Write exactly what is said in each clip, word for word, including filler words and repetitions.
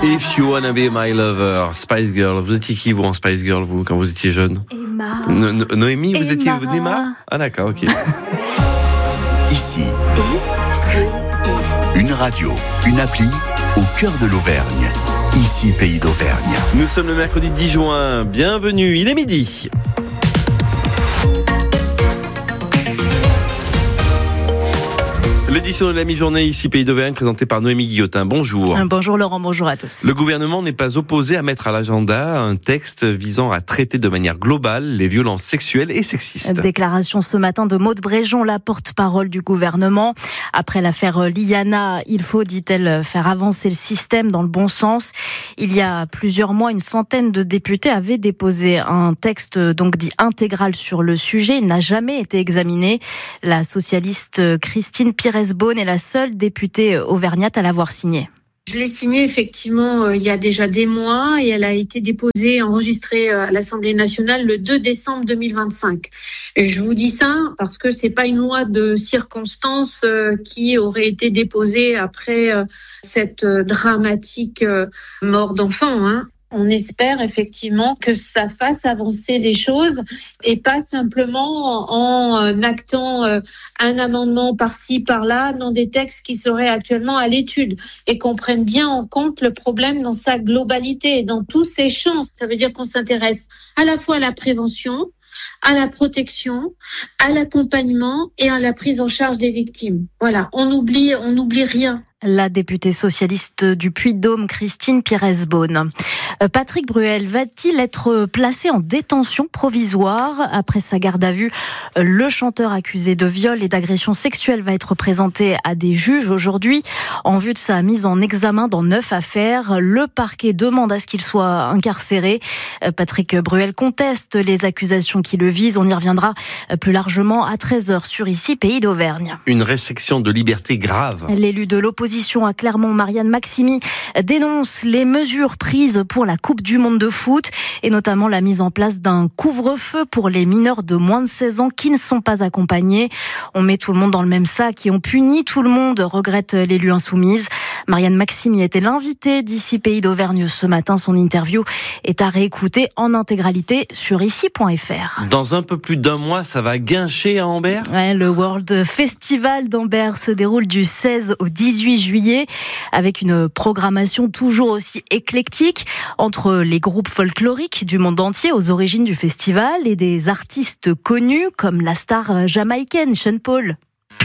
If you wanna be my lover, Spice Girl. Vous étiez qui, vous, en Spice Girl, vous, quand vous étiez jeune? Emma. No- no- Noémie, vous Emma. étiez Emma? Ah, d'accord, ok. Ici, une radio, une appli au cœur de l'Auvergne. Ici, Pays d'Auvergne. Nous sommes le mercredi dix juin. Bienvenue, il est midi. L'édition de la mi-journée, ici Pays d'Auvergne, présentée par Noémie Guillotin. Bonjour. Bonjour Laurent, bonjour à tous. Le gouvernement n'est pas opposé à mettre à l'agenda un texte visant à traiter de manière globale les violences sexuelles et sexistes. Déclaration ce matin de Maud Bréjon, la porte-parole du gouvernement. Après l'affaire Liana, il faut, dit-elle, faire avancer le système dans le bon sens. Il y a plusieurs mois, une centaine de députés avaient déposé un texte donc dit intégral sur le sujet. Il n'a jamais été examiné. La socialiste Christine Pires-Beaune est la seule députée auvergnate à l'avoir signé. Je l'ai signée effectivement euh, il y a déjà des mois et elle a été déposée, enregistrée à l'Assemblée nationale le deux décembre deux mille vingt-cinq. Et je vous dis ça parce que c'est pas une loi de circonstance euh, qui aurait été déposée après euh, cette euh, dramatique euh, mort d'enfant, hein. On espère effectivement que ça fasse avancer les choses et pas simplement en actant un amendement par-ci, par-là dans des textes qui seraient actuellement à l'étude et qu'on prenne bien en compte le problème dans sa globalité, dans tous ses champs. Ça veut dire qu'on s'intéresse à la fois à la prévention, à la protection, à l'accompagnement et à la prise en charge des victimes. Voilà, on oublie, on n'oublie rien. La députée socialiste du Puy-de-Dôme, Christine Pires-Beaune. Patrick Bruel va-t-il être placé en détention provisoire après sa garde à vue? Le chanteur accusé de viol et d'agression sexuelle va être présenté à des juges aujourd'hui en vue de sa mise en examen dans neuf affaires. Le parquet demande à ce qu'il soit incarcéré. Patrick Bruel conteste les accusations qui le visent. On y reviendra plus largement à treize heures sur Ici, Pays d'Auvergne. Une restriction de liberté grave. L'élu de l'opposition à Clermont, Marianne Maximi, dénonce les mesures prises pour la Coupe du Monde de foot et notamment la mise en place d'un couvre-feu pour les mineurs de moins de seize ans qui ne sont pas accompagnés. On met tout le monde dans le même sac et on punit tout le monde, regrette l'élu insoumise. Marianne Maximi était l'invitée d'Ici Pays d'Auvergne ce matin. Son interview est à réécouter en intégralité sur ici point f r. Dans un peu plus d'un mois, ça va guincher à Ambert. Ouais, le World Festival d'Ambert se déroule du seize au dix-huit juillet avec une programmation toujours aussi éclectique entre les groupes folkloriques du monde entier aux origines du festival et des artistes connus comme la star jamaïcaine Sean Paul.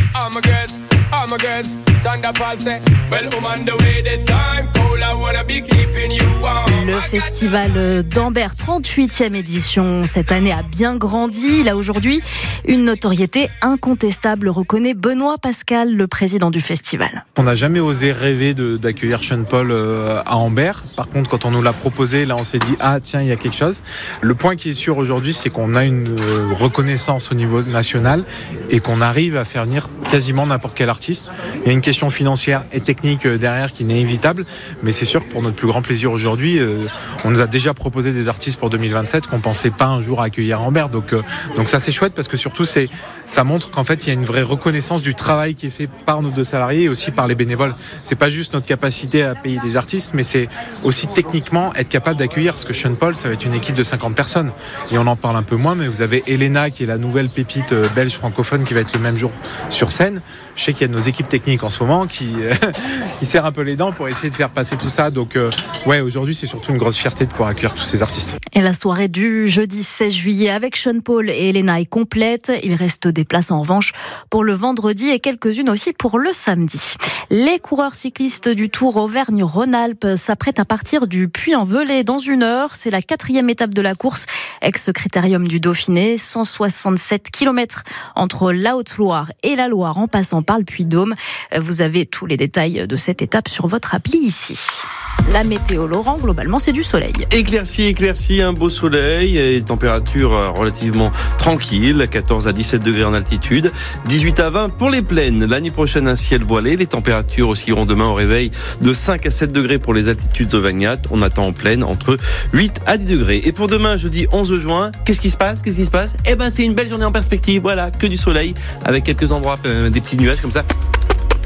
Le festival d'Ambert, trente-huitième édition, cette année a bien grandi. Il a aujourd'hui une notoriété incontestable, reconnaît Benoît Pascal, le président du festival. On n'a jamais osé rêver de, d'accueillir Sean Paul euh, à Ambert. Par contre, quand on nous l'a proposé, là on s'est dit « Ah tiens, il y a quelque chose ». Le point qui est sûr aujourd'hui, c'est qu'on a une euh, reconnaissance au niveau national et qu'on arrive à faire venir quasiment n'importe quel artiste. Il y a une question financière et technique derrière qui n'est évitable, mais c'est sûr que pour notre plus grand plaisir aujourd'hui, euh, on nous a déjà proposé des artistes pour deux mille vingt-sept qu'on pensait pas un jour accueillir à Ambert. Donc, euh, donc ça c'est chouette parce que surtout c'est, ça montre qu'en fait il y a une vraie reconnaissance du travail qui est fait par nos deux salariés et aussi par les bénévoles. C'est pas juste notre capacité à payer des artistes, mais c'est aussi techniquement être capable d'accueillir, parce que Sean Paul ça va être une équipe de cinquante personnes et on en parle un peu moins, mais vous avez Elena qui est la nouvelle pépite belge francophone qui va être le même jour sur scène. Je sais qu'il y a de nos équipes techniques en ce moment qui, euh, qui serrent un peu les dents pour essayer de faire passer tout ça. Donc euh, ouais, aujourd'hui c'est surtout une grosse fierté de pouvoir accueillir tous ces artistes. Et la soirée du jeudi seize juillet avec Sean Paul et Elena est complète. Il reste des places en revanche pour le vendredi et quelques-unes aussi pour le samedi. Les coureurs cyclistes du Tour Auvergne-Rhône-Alpes s'apprêtent à partir du Puy-en-Velay dans une heure. C'est la quatrième étape de la course, ex-critérium du Dauphiné, cent soixante-sept kilomètres entre la Haute-Loire et la Loire en passant par le Puy-de-Dôme. Vous avez tous les détails de cette étape sur votre appli ici. La météo, Laurent, globalement, c'est du soleil. Éclairci, éclairci, un beau soleil et température relativement tranquille, quatorze à dix-sept degrés en altitude, dix-huit à vingt pour les plaines. L'année prochaine, un ciel voilé. Les températures oscilleront demain au réveil de cinq à sept degrés pour les altitudes auvergnates. On attend en plaine entre huit à dix degrés. Et pour demain, jeudi onze juin, qu'est-ce qui se passe? Qu'est-ce qui se passe? Eh ben, c'est une belle journée en perspective. Voilà, que du soleil avec quelques endroits, euh, des petits nuages comme ça.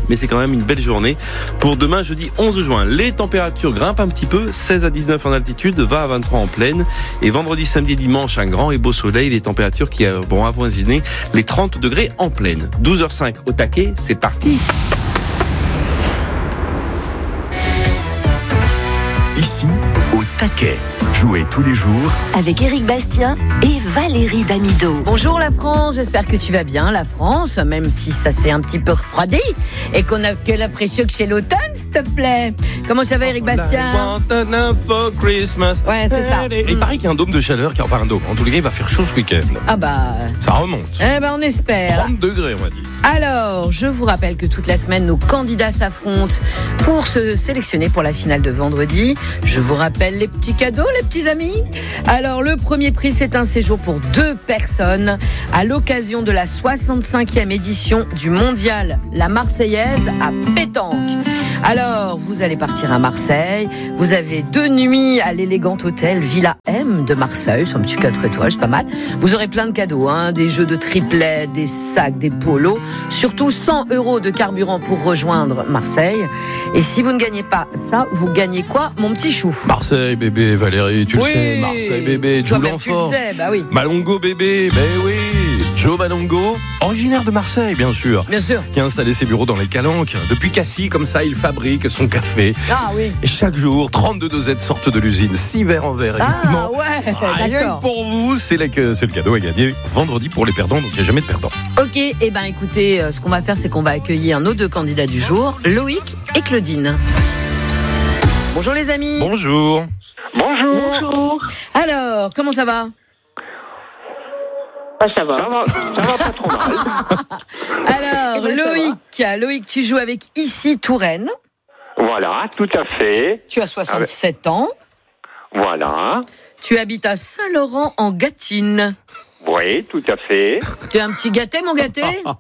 mais c'est quand même une belle journée. Pour demain, jeudi onze juin, les températures grimpent un petit peu, seize à dix-neuf en altitude, vingt à vingt-trois en plaine. Et vendredi, samedi et dimanche, un grand et beau soleil, les températures qui vont avoisiner les trente degrés en plaine. douze heures cinq au taquet, c'est parti. Ici, au taquet. Jouez tous les jours avec Éric Bastien et Valérie Damido. Bonjour la France, j'espère que tu vas bien la France, même si ça s'est un petit peu refroidi et qu'on a que l'impression que c'est l'automne, s'il te plaît. Comment ça va Éric Bastien? For Christmas. Ouais, c'est ça. Et il paraît qu'il y a un dôme de chaleur, qui enfin un dôme. En tous les cas, il va faire chaud ce week-end. Ah bah... Ça remonte. Eh ben on espère. trente degrés, on va dire. Alors, je vous rappelle que toute la semaine, nos candidats s'affrontent pour se sélectionner pour la finale de vendredi. Je vous rappelle les petits cadeaux, les petits amis. Alors, le premier prix, c'est un séjour pour deux personnes à l'occasion de la soixante-cinquième édition du Mondial La Marseillaise à Pétanque. Alors, vous allez partir à Marseille. Vous avez deux nuits à l'élégant hôtel Villa M de Marseille. C'est un petit quatre étoiles, c'est pas mal. Vous aurez plein de cadeaux, hein, des jeux de triplet, des sacs, des polos. Surtout cent euros de carburant pour rejoindre Marseille. Et si vous ne gagnez pas ça, vous gagnez quoi, mon petit chou? Marseille, bébé, Valérie, tu oui. le sais. Marseille, bébé, Joe Toi-même, tu le sais, bah oui. Malongo, bébé, ben oui. Joe Malongo, originaire de Marseille, bien sûr. Bien sûr. Qui a installé ses bureaux dans les Calanques. Depuis Cassis, comme ça, il fabrique son café. Ah oui. Et chaque jour, trente-deux dosettes sortent de l'usine. six verres en verre, Ah ouais, rien d'accord. que pour vous, c'est, la, c'est le cadeau à gagner vendredi pour les perdants, donc il n'y a jamais de perdants. Ok, et eh ben écoutez, euh, ce qu'on va faire, c'est qu'on va accueillir nos deux candidats du jour, Loïc et Claudine. Bonjour les amis. Bonjour. Bonjour. Bonjour. Alors, comment ça va? Ah, ça va. Ça va, ça va pas trop mal. Alors, Eh ben, ça Loïc, Loïc, tu joues avec Ici Touraine. Voilà, tout à fait. Tu as soixante-sept ans. Voilà. Tu habites à Saint-Laurent en Gâtine. Oui, tout à fait. T'es un petit gâté, mon gâté?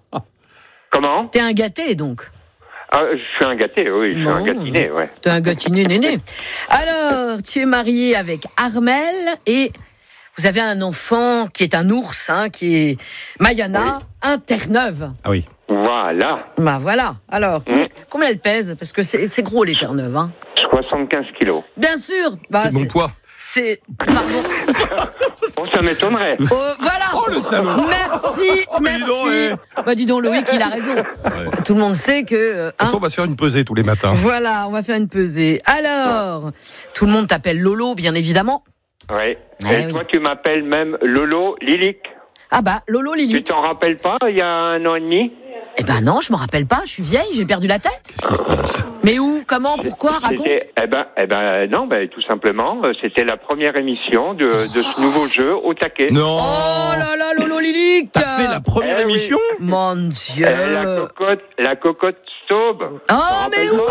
Comment? T'es un gâté, donc. Ah, je suis un gâté, oui, je suis Non. un gâtiné, ouais. T'es un gâtiné néné. Alors, tu es marié avec Armel et vous avez un enfant qui est un ours, hein, qui est Mayana, un Terre-Neuve. Ah oui. Voilà. Bah voilà. Alors, combien, combien elle pèse? Parce que c'est, c'est gros, les Terre-Neuve, hein. soixante-quinze kilos. Bien sûr. Bah, c'est bon poids. C'est... Pardon. Oh, ça m'étonnerait. Oh, voilà. Oh, le salaud. Merci, Oh, mais dis merci. donc, ouais. Bah dis donc, Loïc, il a raison. Ouais. Tout le monde sait que... euh, De toute façon, hein, on va se faire une pesée tous les matins. voilà, on va faire une pesée. Alors, tout le monde t'appelle Lolo, bien évidemment. Oui. Ah, Et oui. toi, tu m'appelles même Lolo Lilic. Ah bah, Lolo Tu Lily. t'en rappelles pas, il y a un an et demi? Eh ben non, je me rappelle pas, je suis vieille, j'ai perdu la tête. Qu'est-ce qui se passe? Mais où, comment, pourquoi, raconte. C'était, eh ben, eh ben, non, ben, tout simplement, euh, c'était la première émission de, de ce nouveau jeu au taquet. Non. Oh là là, Lolo Lily. T'as fait la première Eh oui. émission? Mon Dieu. Euh, la cocotte, la cocotte Staube. Oh, mais oui.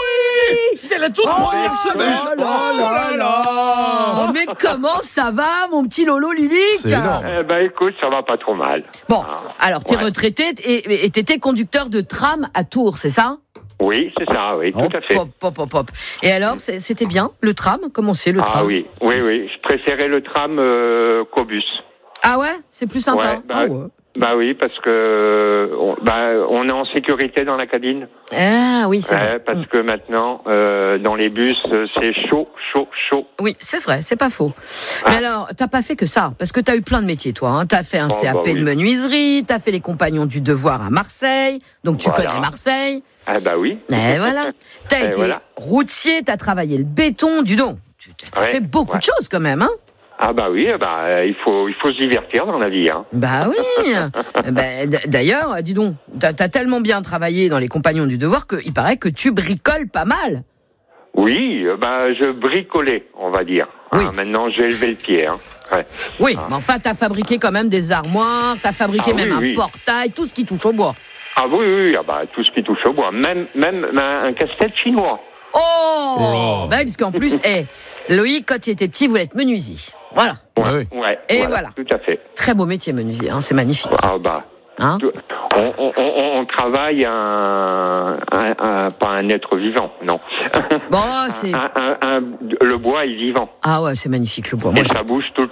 C'est la toute Oh première semaine. là là là là. Oh, mais comment ça va, mon petit Lolo Lily? C'est énorme. Eh ben, écoute, ça va pas trop mal. Bon, Ah, alors t'es ouais. retraité et et t'étais conducteur de tram à Tours, c'est ça? Oui, c'est ça, oui, tout Hop, à fait. hop, hop, hop, hop. Et alors, c'est- c'était bien, le tram? Comment c'est, le Ah tram? oui, oui, oui. Je préférais le tram euh, qu'au bus. Ah ouais? C'est plus sympa? Ouais, bah, Ah ouais. Bah oui, parce que on, bah, on est en sécurité dans la cabine. Ah oui, c'est vrai. Ouais, parce que maintenant, euh, dans les bus, euh, c'est chaud, chaud, chaud. Oui, c'est vrai, c'est pas faux. Mais alors, t'as pas fait que ça, parce que t'as eu plein de métiers, toi. Hein. T'as fait un Oh, C A P bah de oui. menuiserie, t'as fait les Compagnons du Devoir à Marseille, donc tu Voilà. connais Marseille. Ah bah oui. Et voilà. T'as Et été voilà. routier, t'as travaillé le béton, du don. Tu as Ouais, fait beaucoup ouais. de choses quand même, hein? Ah bah oui, bah euh, il faut, il faut se divertir dans la vie, hein. Bah oui. Ben, d- d'ailleurs, dis donc, t'as, t'as tellement bien travaillé dans les Compagnons du Devoir qu'il paraît que tu bricoles pas mal. Oui, euh, bah je bricolais, on va dire. Oui. Hein, maintenant, j'ai élevé le pied, hein. Ouais. Oui, mais enfin, t'as fabriqué quand même des armoires, t'as fabriqué Ah même oui, un oui. portail, tout ce qui touche au bois. Ah oui, oui, oui, ah bah tout ce qui touche au bois, même, même un, un casse-tête chinois. Oh, Oh. bah, parce qu'en plus, eh, Loïc, quand il était petit, voulait être menuisier. Voilà. Ouais, oui. Ouais. Et voilà. Tout à fait. Très beau métier, menuisier, hein, c'est magnifique. Ah bah. Hein tout- on, on, on, on travaille un, un, un- pas un être vivant, non. Bon, c'est... Un- un- un- le bois est vivant Ah ouais, c'est magnifique, le bois. Moi, et ça bouge tout le temps.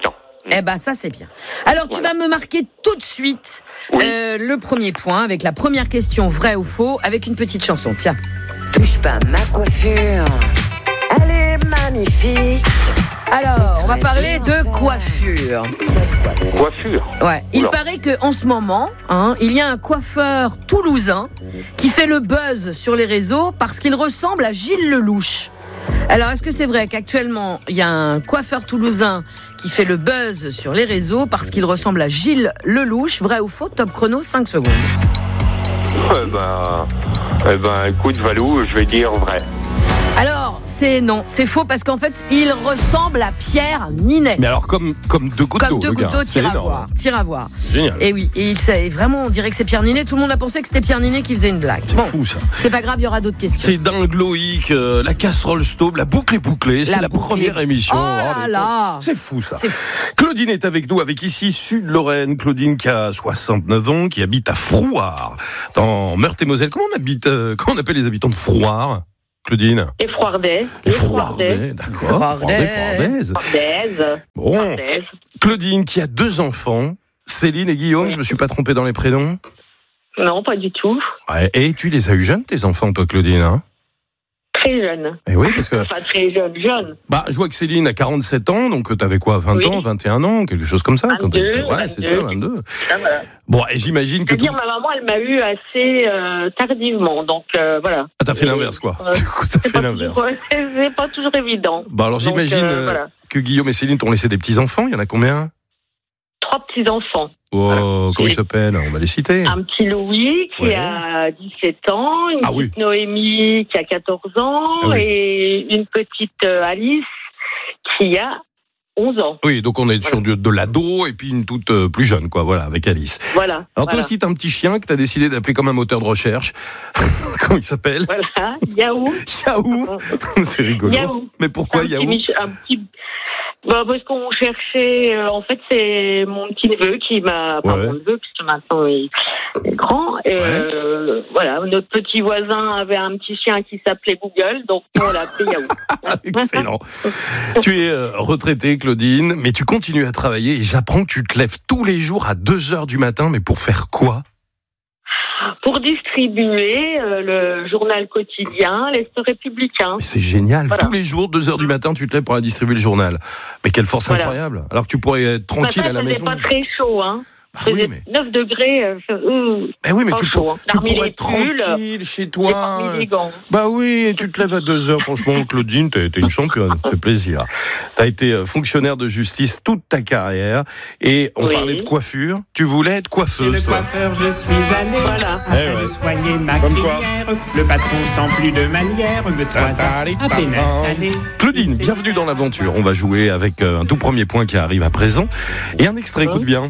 Eh ben ça c'est bien. Alors tu Voilà. vas me marquer tout de suite Oui. euh, le premier point avec la première question vrai ou faux avec une petite chanson. Tiens. Touche pas ma coiffure, elle est magnifique. Alors on va très parler bien de fait. coiffure. Coiffure. Ouais. Il Oula. paraît que en ce moment, hein, il y a un coiffeur toulousain qui fait le buzz sur les réseaux parce qu'il ressemble à Gilles Lelouch. Alors est-ce que c'est vrai qu'actuellement il y a un coiffeur toulousain qui fait le buzz sur les réseaux parce qu'il ressemble à Gilles Lelouch? Vrai ou faux? Top chrono, cinq secondes. Eh ben, eh ben, écoute, Valou, je vais dire vrai. Alors, c'est non, c'est faux parce qu'en fait, il ressemble à Pierre Ninet. Mais alors, comme, comme deux gouttes Comme d'eau, deux le gouttes gars. d'eau, C'est tire à énorme. voir. Tire à voir. Génial. Et oui, et il sait, vraiment, on dirait que c'est Pierre Ninet. Tout le monde a pensé que c'était Pierre Ninet qui faisait une blague. C'est Bon, fou, ça. c'est pas grave, il y aura d'autres questions. C'est dingue, Loïc. euh, la casserole stauve, la boucle est bouclée. C'est La la, boucle première est- émission. Oh là mais là. C'est fou, ça. C'est fou. Claudine est avec nous, avec ici Sud-Lorraine. Claudine qui a soixante-neuf ans, qui habite à Frouard, dans Meurthe-et-Moselle. Comment on habite, euh, comment on appelle les habitants de Frouard, Claudine? Les Frouardais. Les Frouardais, d'accord. Frouardais. Frouardaises. Frouardaises. Bon. Frouardaises. Claudine qui a deux enfants, Céline et Guillaume, je me suis pas trompé dans les prénoms. Non, pas du tout. Ouais. Et tu les as eu jeunes, tes enfants, toi, Claudine, hein? Très jeune. Eh oui, parce que Enfin, très jeune. Jeune. bah, je vois que Céline a quarante-sept ans, donc t'avais quoi, vingt Oui. ans, vingt et un ans, quelque chose comme ça quand vingt-deux, t'as- Ouais, c'est ça, vingt-deux. vingt-deux. Ah, voilà. Bon, et j'imagine que C'est-à-dire, tout... ma maman, elle m'a eu assez euh, tardivement. Donc, euh, voilà. Ah, t'as fait l'inverse, quoi. Euh, Du coup, t'as C'est fait pas, l'inverse. toujours, c'est, c'est pas toujours évident. Bah, alors Donc, j'imagine euh, euh, voilà. que Guillaume et Céline t'ont laissé des petits-enfants, il y en a combien? Trois petits-enfants. Oh, Voilà. comment ils C'est- s'appellent? On va les citer. Un petit Louis qui Ouais. a dix-sept ans, une Ah oui. petite Noémie qui a quatorze ans Ah oui. et une petite euh, Alice qui a onze ans. Oui, donc on est sur de, de l'ado et puis une toute euh, plus jeune, quoi, voilà, avec Alice. Voilà. Alors toi voilà. aussi, t'as un petit chien que t'as décidé d'appeler comme un moteur de recherche. Comment il s'appelle? Voilà, Yahoo. Yahoo. C'est rigolo. Yahoo. Mais pourquoi un petit Yahoo? Mich- un petit... Bah, parce qu'on cherchait, euh, en fait, c'est mon petit neveu qui m'a, enfin, Ouais. mon neveu, puisque maintenant il est grand. Et, euh, voilà, notre petit voisin avait un petit chien qui s'appelait Google, donc on l'a appelé Yahoo. Excellent. Tu es euh, retraitée, Claudine, mais tu continues à travailler et j'apprends que tu te lèves tous les jours à deux heures du matin, mais pour faire quoi? Pour distribuer euh, le journal quotidien, l'Est républicain. Mais c'est génial. Voilà. Tous les jours, deux heures du matin, tu te lèves pour aller distribuer le journal. Mais quelle force Voilà. incroyable. Alors que tu pourrais être tranquille Ce à la matin, maison. il faisait pas très chaud, hein. Bah Il oui, faisait mais... neuf degrés. Euh, euh, Eh oui, mais pas tu, chaud, pour- hein. tu Parmi pourrais les être pulls, tranquille chez j'ai toi. pas mis les gants. Bah oui, et tu te lèves à deux heures. Franchement, Claudine, t'es, t'es une championne. Ça fait plaisir. T'as été euh, fonctionnaire de justice toute ta carrière. Et on Oui. parlait de coiffure. Tu voulais être coiffeuse, Le toi. coiffeur, je suis allé Voilà. afin Eh ouais. de soigner ma Comme quoi. crinière. Le patron sans plus de manière me trois ans à peine installé. Claudine, bienvenue dans l'aventure. On va jouer avec euh, un tout premier point qui arrive à présent. Et un extrait, écoute bien.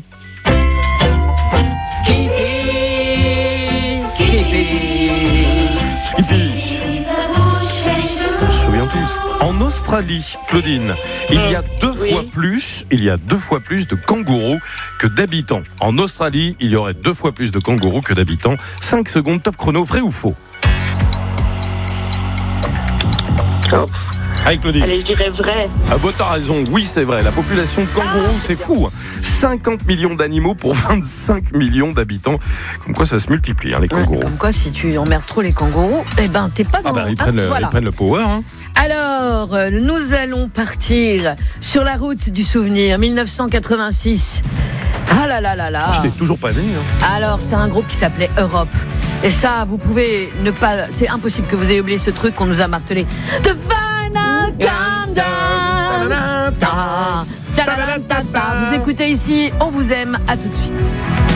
Skippy, Skippy. Skippy. On se souvient tous. En Australie, Claudine, il y a deux Oui. fois plus, il y a deux fois plus de kangourous que d'habitants. En Australie, il y aurait deux fois plus de kangourous que d'habitants. cinq secondes, top chrono, vrai ou faux? Hop. Allez, Claudine. Allez, je dirais vrai. Ah bah t'as raison, oui c'est vrai, la population de kangourous c'est fou, cinquante millions d'animaux pour vingt-cinq millions d'habitants, comme quoi ça se multiplie hein, les Ouais, kangourous. comme quoi, si tu emmerdes trop les kangourous, eh ben, t'es pas dans... Ah bah ils Ah, prennent, le, voilà. ils prennent le power hein. Alors, euh, nous allons partir sur la route du souvenir, dix-neuf cent quatre-vingt-six. Ah là là là là. Ah, je t'ai toujours pas né hein. Alors, c'est un groupe qui s'appelait Europe. Et ça, vous pouvez ne pas... C'est impossible que vous ayez oublié ce truc qu'on nous a martelé. The Final Countdown. Ta, ta, ta, ta, ta, ta. Vous écoutez ici, on vous aime. À tout de suite.